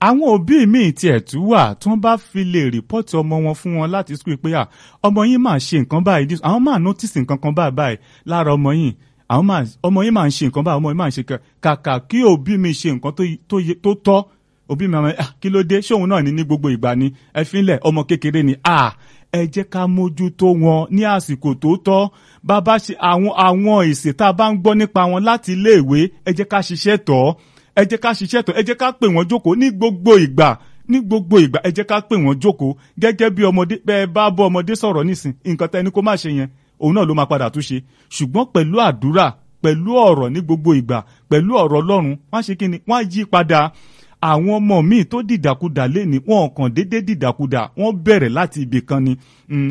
àwọn òbí míì tiẹ̀ tún wà tí wọ́n bá fi lè rìpọ́ọ̀tì ọmọ wọn fún wọn láti school pé ọmọ yín máa ṣe nǹkan báyìí, àwọn máa notice nǹkan kan báyìí lára ọmọ yín, ọmọ yín máa ń ṣe nǹkan báyìí, ọmọ yín máa ń ṣe kàkà kí òbí mi ṣe nǹkan tó tọ́, òbí mi máa kí ló dé, ṣóun náà ní gbogbo ìgbà ni ẹ fi ń lẹ̀, ọmọ kékeré ni ẹ jẹ́ ká mójútó wọn ní àsìkò tó tọ́. Bàbá ṣe àwọn èsì tá a bá ń gbọ́ nípa wọn láti iléèwé, ẹ jẹ́ ká ṣiṣẹ́ tọ́, ẹ jẹ́ ká pè wọ́n jókòó ní gbogbo ìgbà, ẹ jẹ́ ká pè wọ́n jókòó gẹ́gẹ́ bí ọmọdé, bẹ́ẹ̀ bá bọ́ ọmọdé sọ̀rọ̀ nísìn, nǹkan tẹ́ni kó má ṣe yẹn òun náà ló máa padà tún ṣe. Ṣùgbọ́n pẹ̀lú àdúrà, pẹ̀lú ọ̀rọ̀ ní gbogbo ìgbà, pẹ̀lú ọ̀rọ̀ Ọlọ́run, wọ́n ṣe kíni, wọ́n yí padà. Àwọn ọmọ míì tó dìdàkudà lénìí, wọn kàn déédéé dìdàkudà, wọ́n bẹ̀rẹ̀ láti ibì kan ni,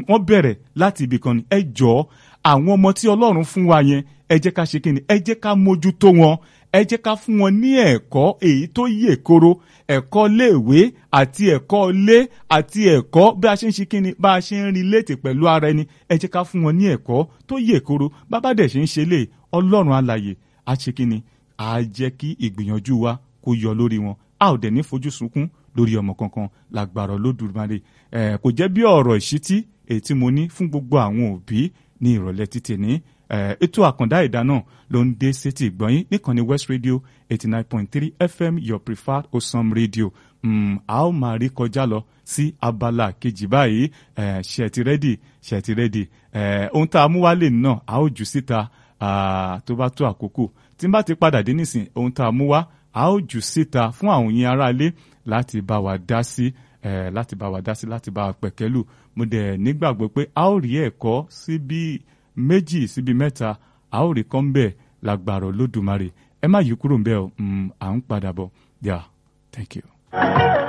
ẹ jọ̀ọ́ àwọn ọmọ tí Ọlọ́run fún wa yẹn, ẹ jẹ́ ká ṣe kíni, ẹ jẹ́ ká mójútó wọn, ẹ jẹ́ ká fún wọn ní ẹ̀kọ́ èyí tó yè koro, ẹ̀kọ́ léèwé àti ẹ̀kọ́ ilé àti ẹ̀kọ́ bí a ṣe ń ṣe kíni, bá a ṣe ń relate pẹ̀lú ara ẹni, ẹ jẹ́ ká fún wọn ní ẹ̀kọ́ tó yè koro. Bàbá dẹ̀ ṣe ń ṣe lè, Ọlọ́run alààyè á ṣe kíni, á jẹ́ kí ìgbìyànjú wa kó yọ lórí wọn. A ò dẹ̀ ní fojú sunkún lórí ọmọ kankan lágbára Olódùmarè. Kò jẹ́ bí ọ̀rọ̀ ìṣítí èyí tí mo ní fún gbogbo àwọn òbí ní ìrọ̀lẹ́ títì ní. Ètò àkàndá ẹ̀dá náà ló ń dé sétí ìgbọ́yín níkànnì West Radio 89.3 FM, your preferred Osam radio. A ó máa rí kọjá lọ sí abala kejì báyìí. Ṣé ti rẹ́dì? Ohun tá a mú wálé náà a ó jù síta tó bá tó àkókò. Tí n bá ti padà dé nísìn, ohun tá a mú wá a ó jù síta fún àwọn yín aráalé láti bá wa dá sí, láti bá wa pẹ̀kẹ́lù. Mo dẹ̀ nígbàgbọ́ pé a ó rí ẹ̀kọ́ síbi méjì síbi mẹ́ta, a ó rí kọ́ ń bẹ̀ lágbára Olódùmarè. Ẹ má yí kúrò ń bẹ̀ o, à ń padà bọ̀. Yeah, thank you.